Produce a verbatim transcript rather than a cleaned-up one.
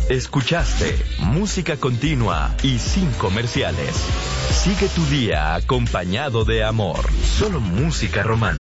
Escuchaste música continua y sin comerciales. Sigue tu día acompañado de amor. Solo música romántica.